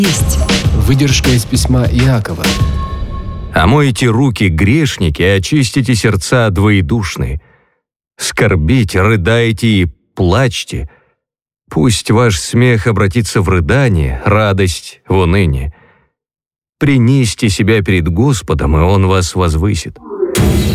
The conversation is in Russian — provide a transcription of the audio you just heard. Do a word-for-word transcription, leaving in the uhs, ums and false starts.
Есть. Выдержка из письма Иакова. «Омойте руки, грешники, и очистите сердца двоедушные. Скорбите, рыдайте и плачьте. Пусть ваш смех обратится в рыдание, радость в уныние. Принесите себя перед Господом, и Он вас возвысит».